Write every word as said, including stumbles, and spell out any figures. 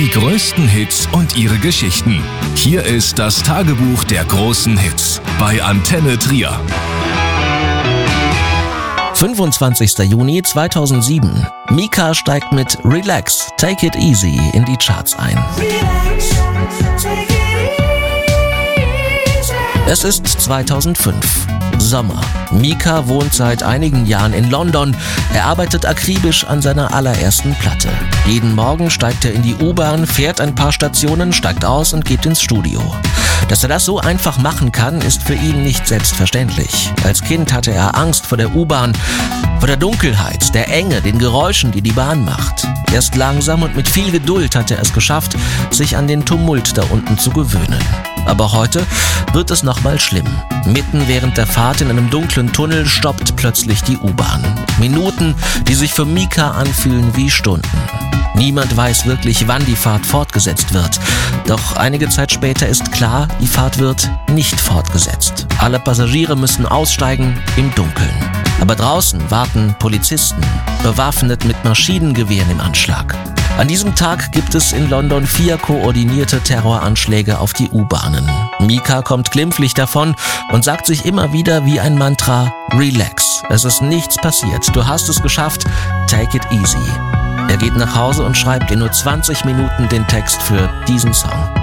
Die größten Hits und ihre Geschichten. Hier ist das Tagebuch der großen Hits bei Antenne Trier. fünfundzwanzigster Juni zweitausendsieben. Mika steigt mit Relax, Take It Easy in die Charts ein. Es ist zweitausendfünf. Sommer. Mika wohnt seit einigen Jahren in London. Er arbeitet akribisch an seiner allerersten Platte. Jeden Morgen steigt er in die U-Bahn, fährt ein paar Stationen, steigt aus und geht ins Studio. Dass er das so einfach machen kann, ist für ihn nicht selbstverständlich. Als Kind hatte er Angst vor der U-Bahn, vor der Dunkelheit, der Enge, den Geräuschen, die die Bahn macht. Erst langsam und mit viel Geduld hat er es geschafft, sich an den Tumult da unten zu gewöhnen. Aber heute wird es nochmal schlimm. Mitten während der Fahrt in einem dunklen Tunnel stoppt plötzlich die U-Bahn. Minuten, die sich für Mika anfühlen wie Stunden. Niemand weiß wirklich, wann die Fahrt fortgesetzt wird. Doch einige Zeit später ist klar, die Fahrt wird nicht fortgesetzt. Alle Passagiere müssen aussteigen im Dunkeln. Aber draußen warten Polizisten, bewaffnet mit Maschinengewehren im Anschlag. An diesem Tag gibt es in London vier koordinierte Terroranschläge auf die U-Bahnen. Mika kommt glimpflich davon und sagt sich immer wieder wie ein Mantra: Relax, es ist nichts passiert, du hast es geschafft, take it easy. Er geht nach Hause und schreibt in nur zwanzig Minuten den Text für diesen Song.